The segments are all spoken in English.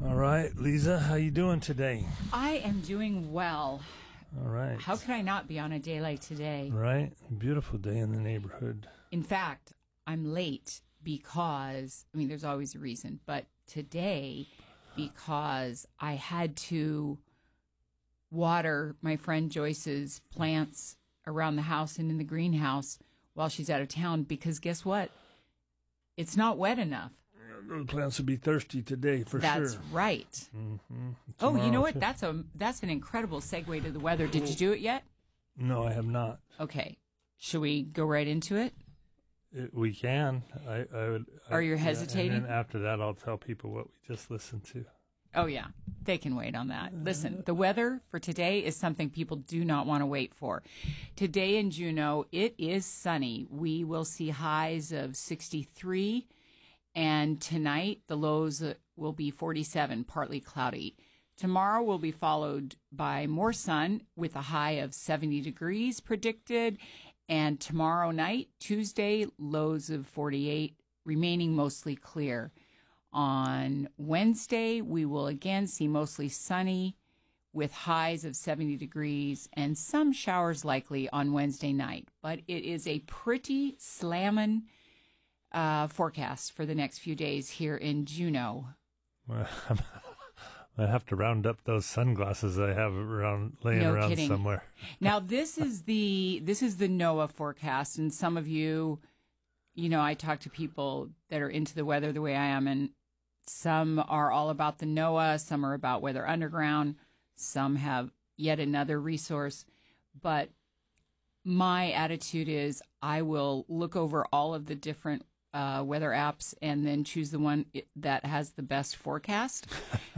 All right, Lisa, how you doing today? I am doing well. All right. How could I not be on a day like today? Right? Beautiful day in the neighborhood. In fact, I'm late because, there's always a reason, but today, because I had to water my friend Joyce's plants around the house and in the greenhouse while she's out of town, because guess what? It's not wet enough. The plants will be thirsty today for sure. That's right. Mm-hmm. Oh, you know what? That's an incredible segue to the weather. Did you do it yet? No, I have not. Okay. Should we go right into it? We can. I would. Are you hesitating? And then after that, I'll tell people what we just listened to. Oh, yeah. They can wait on that. Listen, the weather for today is something people do not want to wait for. Today in Juneau, it is sunny. We will see highs of 63. And tonight, the lows will be 47, partly cloudy. Tomorrow will be followed by more sun with a high of 70 degrees predicted. And tomorrow night, Tuesday, lows of 48, remaining mostly clear. On Wednesday, we will again see mostly sunny with highs of 70 degrees and some showers likely on Wednesday night. But it is a pretty slammin' forecast for the next few days here in Juneau. I have to round up those sunglasses I have laying around kidding. somewhere. Now this is the NOAA forecast, and some of you, I talk to people that are into the weather the way I am, and some are all about the NOAA, some are about Weather Underground, some have yet another resource, but my attitude is I will look over all of the different weather apps and then choose the one that has the best forecast.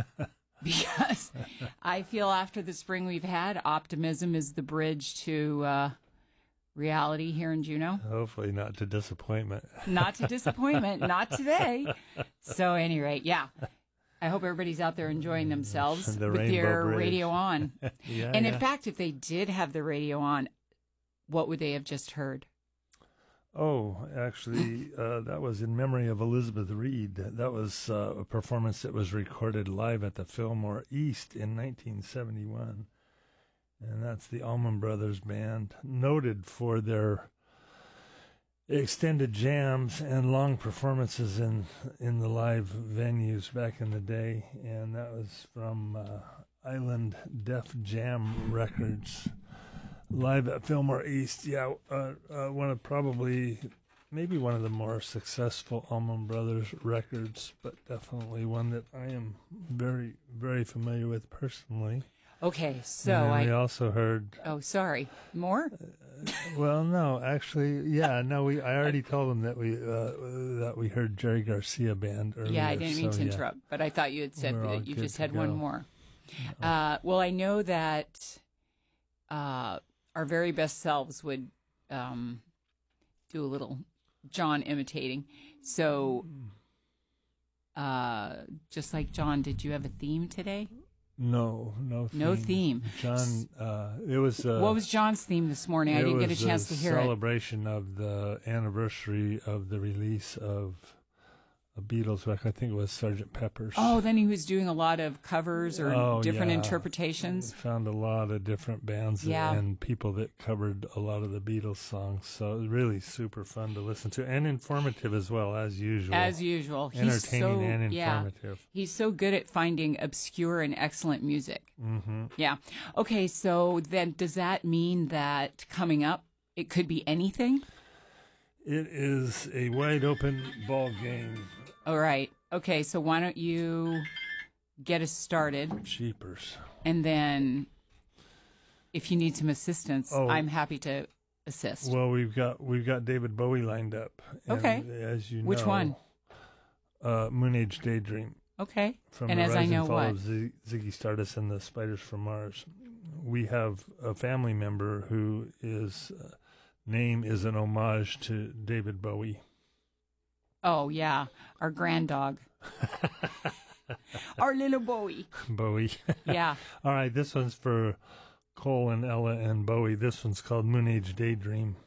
Because I feel after the spring we've had, optimism is the bridge to reality here in Juneau. Hopefully not to disappointment. Not to disappointment. Not today. So at any rate, yeah. I hope everybody's out there enjoying themselves with their radio on. In fact, if they did have the radio on, what would they have just heard? Oh, actually, that was in memory of Elizabeth Reed. That was a performance that was recorded live at the Fillmore East in 1971. And that's the Allman Brothers Band, noted for their extended jams and long performances in the live venues back in the day. And that was from Island Def Jam Records. Live at Fillmore East, one of the more successful Allman Brothers records, but definitely one that I am very, very familiar with personally. Okay, so we also heard. Oh, sorry, more? Well, no, actually, I already told them that we heard Jerry Garcia Band earlier. Yeah, I didn't mean to interrupt, but I thought you had said that you just had one more. Well, I know that. Our very best selves would do a little John imitating. So, just like John, did you have a theme today? No theme. No theme. John, it was... what was John's theme this morning? I didn't get a chance to hear it. It was a celebration of the anniversary of the release of a Beatles record. I think it was Sgt. Pepper's. Oh, then he was doing a lot of covers or different interpretations. We found a lot of different bands and people that covered a lot of the Beatles songs. So it was really super fun to listen to and informative as well, as usual. As usual. Entertaining and informative. He's so good at finding obscure and excellent music. Mm-hmm. Yeah. Okay, so then does that mean that coming up, it could be anything? It is a wide open ball game. All right. Okay, so why don't you get us started? Jeepers. And then if you need some assistance, I'm happy to assist. Well, we've got David Bowie lined up. Okay. As you know. Which one? Moon Age Daydream. Okay. From and the as Rise I know and Fall what? of Ziggy Stardust and the Spiders from Mars. We have a family member who is... name is an homage to David Bowie. Oh, yeah. Our grand dog. Our little Bowie. Bowie. Yeah. All right, this one's for Cole and Ella and Bowie. This one's called Moon Age Daydream.